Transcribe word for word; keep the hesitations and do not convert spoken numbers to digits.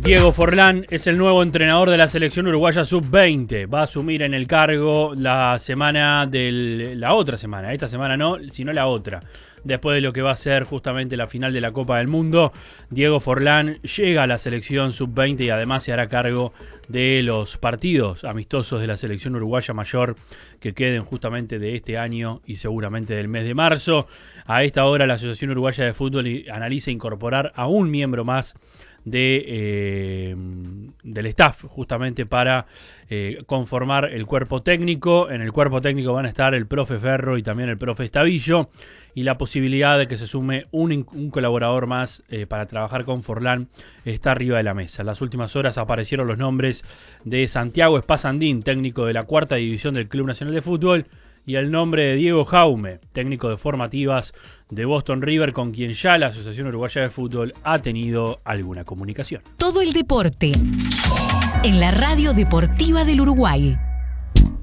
Diego Forlán es el nuevo entrenador de la selección uruguaya sub veinte. Va a asumir en el cargo la semana del, la otra semana. Esta semana no, sino la otra. Después de lo que va a ser justamente la final de la Copa del Mundo, Diego Forlán llega a la selección sub veinte y además se hará cargo de los partidos amistosos de la selección uruguaya mayor que queden justamente de este año y seguramente del mes de marzo. A esta hora la Asociación Uruguaya de Fútbol analiza incorporar a un miembro más de eh, del staff justamente para eh, conformar el cuerpo técnico. En el cuerpo técnico van a estar el profe Ferro y también el profe Estavillo, y la posibilidad de que se sume un, un colaborador más eh, para trabajar con Forlán está arriba de la mesa. En las últimas horas aparecieron los nombres de Santiago Espasandín, técnico de la cuarta división del Club Nacional de Fútbol, y el nombre de Diego Jaume, técnico de formativas de Boston River, con quien ya la Asociación Uruguaya de Fútbol ha tenido alguna comunicación. Todo el deporte en la Radio Deportiva del Uruguay.